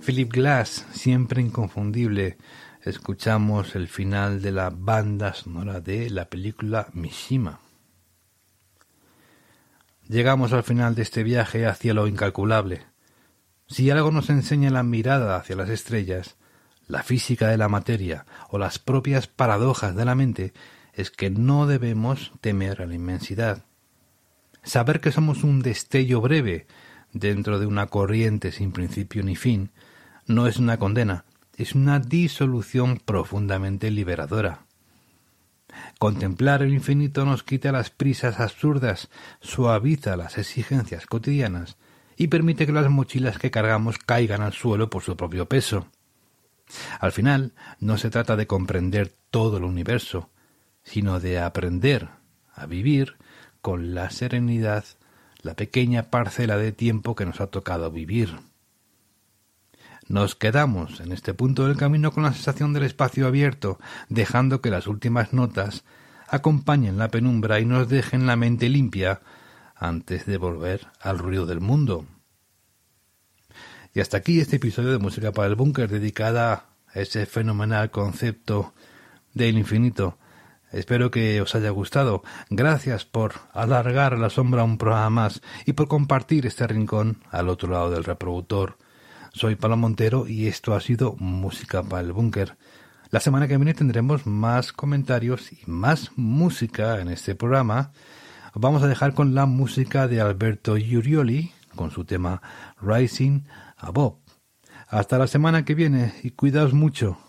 Philip Glass, siempre inconfundible. Escuchamos el final de la banda sonora de la película Mishima. Llegamos al final de este viaje hacia lo incalculable. Si algo nos enseña la mirada hacia las estrellas, la física de la materia o las propias paradojas de la mente, es que no debemos temer a la inmensidad. Saber que somos un destello breve dentro de una corriente sin principio ni fin no es una condena, es una disolución profundamente liberadora. Contemplar el infinito nos quita las prisas absurdas, suaviza las exigencias cotidianas y permite que las mochilas que cargamos caigan al suelo por su propio peso. Al final, no se trata de comprender todo el universo, sino de aprender a vivir con la serenidad la pequeña parcela de tiempo que nos ha tocado vivir. Nos quedamos en este punto del camino con la sensación del espacio abierto, dejando que las últimas notas acompañen la penumbra y nos dejen la mente limpia antes de volver al ruido del mundo. Y hasta aquí este episodio de Música para el Búnker, dedicada a ese fenomenal concepto del infinito. Espero que os haya gustado. Gracias por alargar la sombra un programa más y por compartir este rincón al otro lado del reproductor. Soy Pablo Montero y esto ha sido Música para el Búnker. La semana que viene tendremos más comentarios y más música en este programa. Vamos a dejar con la música de Alberto Urioli con su tema Rising Above. Hasta la semana que viene y cuidaos mucho.